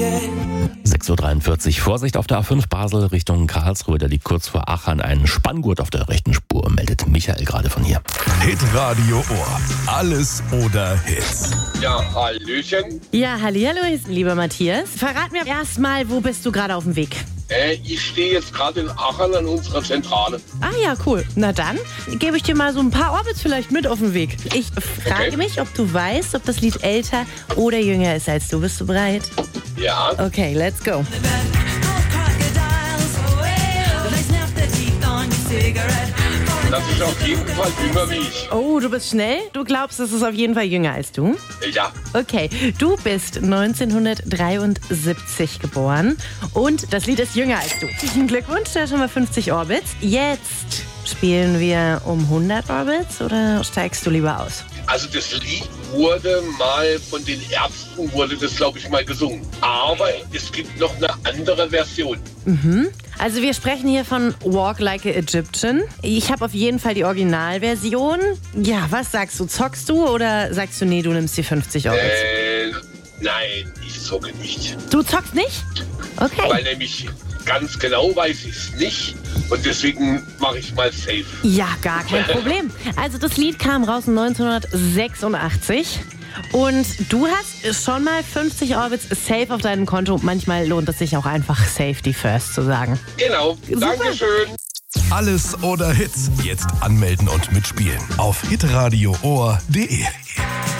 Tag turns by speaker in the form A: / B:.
A: 6:43 Uhr. Vorsicht auf der A5 Basel Richtung Karlsruhe. Da liegt kurz vor Aachen ein Spanngurt auf der rechten Spur, meldet Michael gerade von hier.
B: Hitradio Ohr. Alles oder Hits.
C: Ja, hallöchen.
D: Ja, hallihallo, lieber Matthias. Verrat mir erstmal, wo bist du gerade auf dem Weg?
C: Ich stehe jetzt gerade in Aachen an unserer Zentrale.
D: Ah ja, cool. Na dann gebe ich dir mal so ein paar Orbits vielleicht mit auf den Weg. Ich frage mich, ob du weißt, ob das Lied älter oder jünger ist als du. Bist du bereit?
C: Ja.
D: Okay, let's go.
C: Das ist auf jeden Fall jünger wie ich.
D: Oh, du bist schnell? Du glaubst, es ist auf jeden Fall jünger als du?
C: Ja.
D: Okay, du bist 1973 geboren und das Lied ist jünger als du. Herzlichen Glückwunsch, da schon mal 50 Orbits. Jetzt spielen wir um 100 Orbits oder steigst du lieber aus?
C: Also das Lied wurde mal von den Ärzten, glaube ich, mal gesungen. Aber es gibt noch eine andere Version.
D: Also wir sprechen hier von Walk Like a Egyptian. Ich habe auf jeden Fall die Originalversion. Ja, was sagst du? Zockst du oder sagst du, nee, du nimmst die 50 Orbits?
C: Nein, ich zocke nicht.
D: Du zockst nicht? Okay.
C: Weil nämlich ganz genau weiß ich es nicht. Und deswegen mache ich mal safe.
D: Ja, gar kein Problem. Also das Lied kam raus 1986 und du hast schon mal 50 Orbits safe auf deinem Konto. Manchmal lohnt es sich auch einfach Safety First zu sagen.
C: Genau,
D: Super.
C: Dankeschön.
B: Alles oder Hits. Jetzt anmelden und mitspielen auf hitradioohr.de.